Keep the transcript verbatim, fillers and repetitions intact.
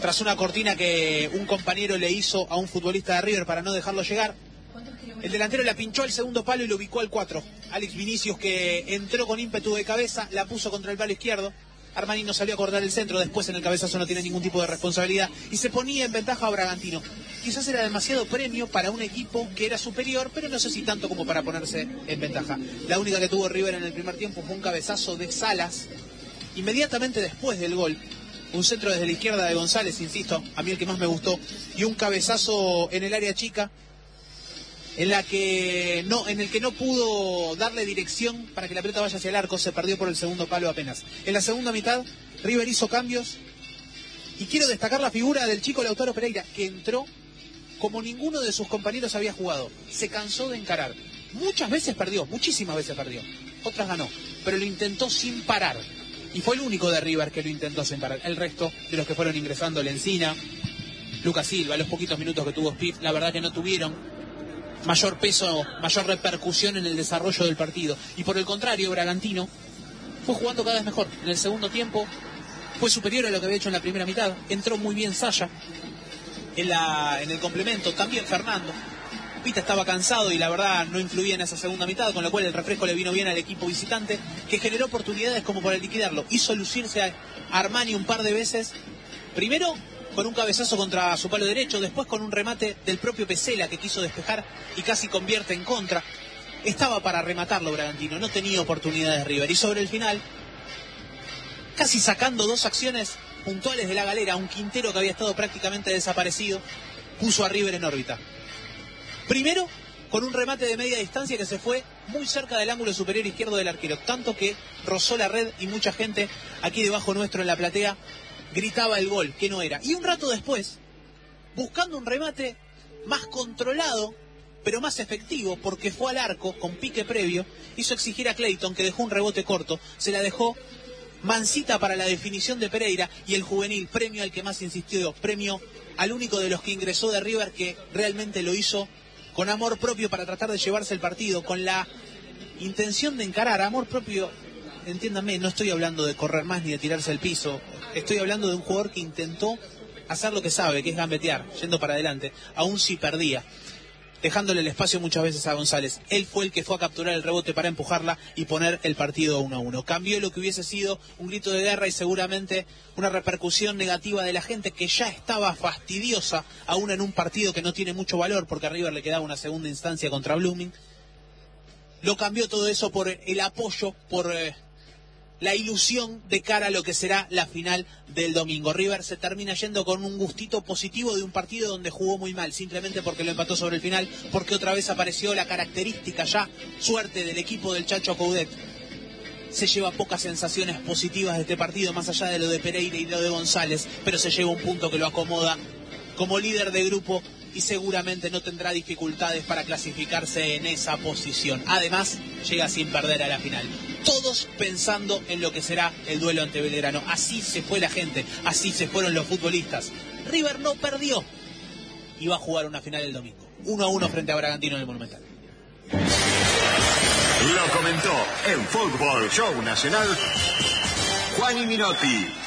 tras una cortina que un compañero le hizo a un futbolista de River para no dejarlo llegar. El delantero la pinchó al segundo palo y lo ubicó al cuatro. Alex Vinicius, que entró con ímpetu de cabeza, la puso contra el palo izquierdo. Armani no salió a cortar el centro, después en el cabezazo no tiene ningún tipo de responsabilidad y se ponía en ventaja a Bragantino. Quizás era demasiado premio para un equipo que era superior, pero no sé si tanto como para ponerse en ventaja. La única que tuvo River en el primer tiempo fue un cabezazo de Salas, inmediatamente después del gol. Un centro desde la izquierda de González, insisto, a mí el que más me gustó, y un cabezazo en el área chica, en la que no, en el que no pudo darle dirección para que la pelota vaya hacia el arco, se perdió por el segundo palo apenas. En la segunda mitad, River hizo cambios, y quiero destacar la figura del chico Lautaro Pereira, que entró como ninguno de sus compañeros había jugado. Se cansó de encarar. Muchas veces perdió, muchísimas veces perdió. Otras ganó, pero lo intentó sin parar. Y fue el único de River que lo intentó sin parar. El resto de los que fueron ingresando, Lencina, Lucas Silva, los poquitos minutos que tuvo Spiff, la verdad que no tuvieron mayor peso, mayor repercusión en el desarrollo del partido. Y por el contrario, Bragantino fue jugando cada vez mejor. En el segundo tiempo fue superior a lo que había hecho en la primera mitad. Entró muy bien Saya en, la, en el complemento, también Fernando. Pita estaba cansado y la verdad no influía en esa segunda mitad, con lo cual el refresco le vino bien al equipo visitante, que generó oportunidades como para liquidarlo. Hizo lucirse a Armani un par de veces, primero con un cabezazo contra su palo derecho, después con un remate del propio Pesela que quiso despejar y casi convierte en contra. Estaba para rematarlo Bragantino, no tenía oportunidades River. Y sobre el final, casi sacando dos acciones puntuales de la galera, un Quintero que había estado prácticamente desaparecido, puso a River en órbita. Primero, con un remate de media distancia que se fue muy cerca del ángulo superior izquierdo del arquero, tanto que rozó la red y mucha gente aquí debajo nuestro en la platea gritaba el gol, que no era. Y un rato después, buscando un remate más controlado, pero más efectivo, porque fue al arco con pique previo, hizo exigir a Clayton, que dejó un rebote corto, se la dejó mansita para la definición de Pereira, y el juvenil, premio al que más insistió, premio al único de los que ingresó de River que realmente lo hizo con amor propio para tratar de llevarse el partido, con la intención de encarar. Amor propio, entiéndanme, no estoy hablando de correr más ni de tirarse al piso, estoy hablando de un jugador que intentó hacer lo que sabe, que es gambetear, yendo para adelante, aún si perdía, dejándole el espacio muchas veces a González. Él fue el que fue a capturar el rebote para empujarla y poner el partido uno a uno. Cambió lo que hubiese sido un grito de guerra y seguramente una repercusión negativa de la gente que ya estaba fastidiosa, aún en un partido que no tiene mucho valor, porque a River le quedaba una segunda instancia contra Blooming. Lo cambió todo eso por el apoyo, por eh, la ilusión de cara a lo que será la final del domingo. River se termina yendo con un gustito positivo de un partido donde jugó muy mal, simplemente porque lo empató sobre el final, porque otra vez apareció la característica ya suerte del equipo del Chacho Coudet. Se lleva pocas sensaciones positivas de este partido, más allá de lo de Pereira y lo de González, pero se lleva un punto que lo acomoda como líder de grupo y seguramente no tendrá dificultades para clasificarse en esa posición. Además, llega sin perder a la final. Todos pensando en lo que será el duelo ante Belgrano. Así se fue la gente, así se fueron los futbolistas. River no perdió y va a jugar una final el domingo. uno a uno frente a Bragantino en el Monumental. Lo comentó en Fútbol Show Nacional Juan y Minotti.